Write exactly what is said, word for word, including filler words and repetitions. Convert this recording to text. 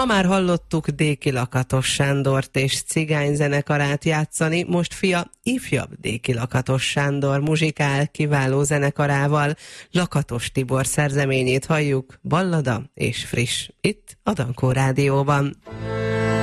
Ma már hallottuk Déki Lakatos Sándort és Cigány zenekarát játszani, most fia ifjabb Déki Lakatos Sándor muzsikál kiváló zenekarával. Lakatos Tibor szerzeményét halljuk, ballada és friss, itt a Dankó Rádióban.